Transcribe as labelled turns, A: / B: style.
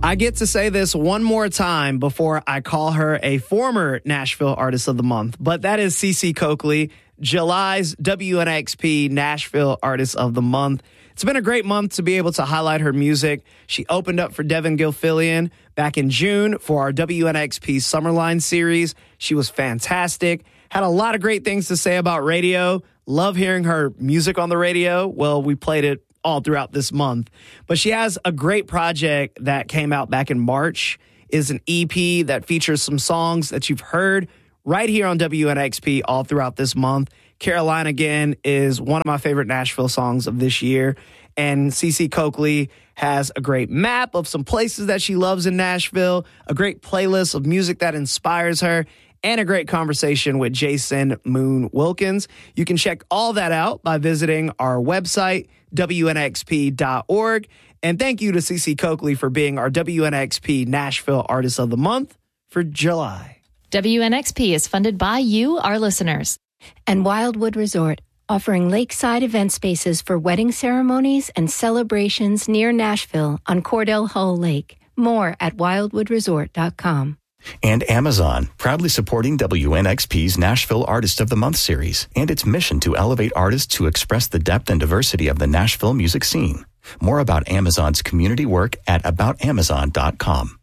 A: I get to say this one more time before I call her a former Nashville Artist of the Month, but that is Cece Coakley, July's WNXP Nashville Artist of the Month. It's been a great month to be able to highlight her music. She opened up for Devin Gilfillian back in June for our WNXP Summerline series. She was fantastic, had a lot of great things to say about radio. Love hearing her music on the radio. Well, we played it all throughout this month. But she has a great project that came out back in March, is an EP that features some songs that you've heard right here on WNXP all throughout this month. Caroline Again is one of my favorite Nashville songs of this year. And Cece Coakley has a great map of some places that she loves in Nashville, a great playlist of music that inspires her, and a great conversation with Jason Moon Wilkins. You can check all that out by visiting our website, WNXP.org. And thank you to Cece Coakley for being our WNXP Nashville Artist of the Month for July.
B: WNXP is funded by you, our listeners.
C: And Wildwood Resort, offering lakeside event spaces for wedding ceremonies and celebrations near Nashville on Cordell Hull Lake. More at wildwoodresort.com.
D: And Amazon, proudly supporting WNXP's Nashville Artist of the Month series and its mission to elevate artists who express the depth and diversity of the Nashville music scene. More about Amazon's community work at aboutamazon.com.